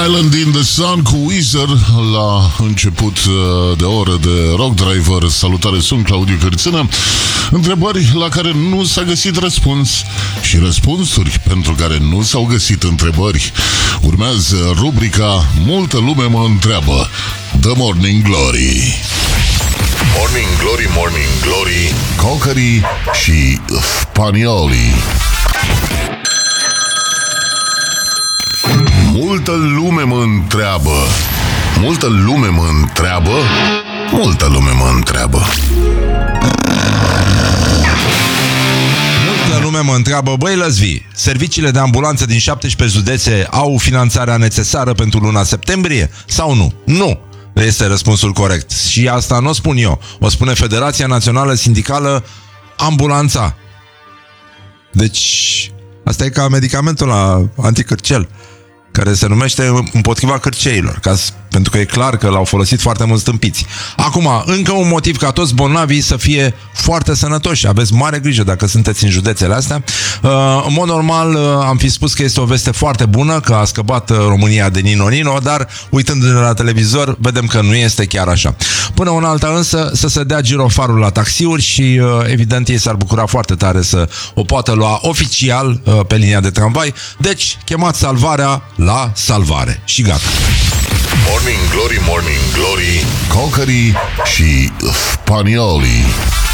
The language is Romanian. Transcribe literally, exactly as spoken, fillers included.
Island in the Sun cu Weezer la început de oră de Rock Driver. Salutare, sunt Claudiu Cârțână. Întrebări la care nu s-a găsit răspuns și răspunsuri pentru care nu s-au găsit întrebări. Urmează rubrica Multă lume mă întreabă. The Morning Glory. Morning Glory, Morning Glory, Cocării și spaniolii. Multă lume mă întreabă. Multă lume mă întreabă. Multă lume mă întreabă. Multă lume mă întreabă, băi lăzvi, serviciile de ambulanță din șaptesprezece județe au finanțarea necesară pentru luna septembrie sau nu? Nu! Este răspunsul corect. Și asta nu o spun eu, o spune Federația Națională Sindicală Ambulanța. Deci, asta e ca medicamentul la anticârcel, care se numește împotriva cârceilor, ca, pentru că e clar că l-au folosit foarte mulți tâmpiți. Acum, încă un motiv ca toți bolnavii să fie foarte sănătoși. Aveți mare grijă dacă sunteți în județele astea. Uh, în mod normal, uh, am fi spus că este o veste foarte bună, că a scăpat uh, România de Nino Nino, dar uitându-ne la televizor, vedem că nu este chiar așa. Până una alta însă, să se dea girofarul la taxiuri și, uh, evident, ei s-ar bucura foarte tare să o poată lua oficial uh, pe linia de tramvai. Deci, chemați salvarea la salvare. Și gata. Morning Glory, Morning Glory, Cocării și spaniolii.